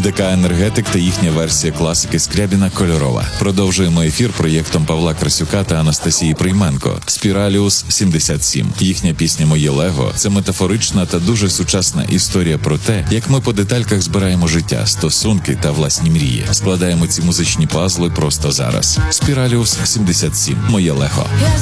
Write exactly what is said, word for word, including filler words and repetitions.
ДК «Енергетик» та їхня версія класики Скрябіна «Кольорова». Продовжуємо ефір проєктом Павла Красюка та Анастасії Прийменко «Спіраліус сімдесят сім». Їхня пісня «Моє Лего» – це метафорична та дуже сучасна історія про те, як ми по детальках збираємо життя, стосунки та власні мрії. Складаємо ці музичні пазли просто зараз. «Спіраліус сімдесят сім. Моє Лего».